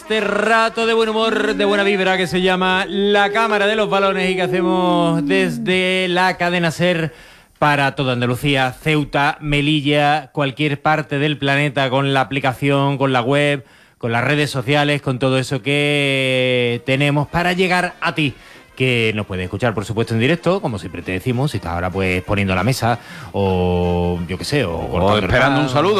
este rato de buen humor, de buena vibra, que se llama La Cámara de los Balones y que hacemos desde la cadena SER para toda Andalucía, Ceuta, Melilla, cualquier parte del planeta, con la aplicación, con la web, con las redes sociales, con todo eso que tenemos para llegar a ti, que nos puedes escuchar, por supuesto, en directo, como siempre te decimos, si estás ahora pues poniendo la mesa, o yo qué sé, o esperando un saludo.